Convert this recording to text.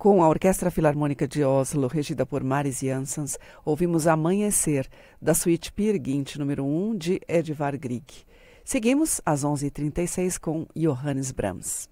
Com a Orquestra Filarmônica de Oslo, regida por Maris Janssens, ouvimos Amanhecer, da suíte Peer Gynt número 1, de Edvard Grieg. Seguimos às 11h36 com Johannes Brahms.